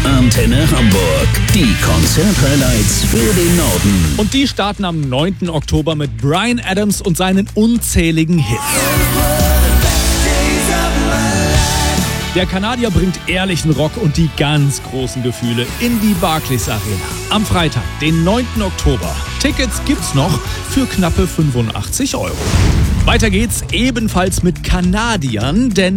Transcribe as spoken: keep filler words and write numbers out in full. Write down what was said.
Antenne Hamburg. Die Konzert-Highlights für den Norden. Und die starten am neunten Oktober mit Bryan Adams und seinen unzähligen Hits. Der Kanadier bringt ehrlichen Rock und die ganz großen Gefühle in die Barclays Arena. Am Freitag, den neunten Oktober. Tickets gibt's noch für knappe fünfundachtzig Euro. Weiter geht's ebenfalls mit Kanadiern, denn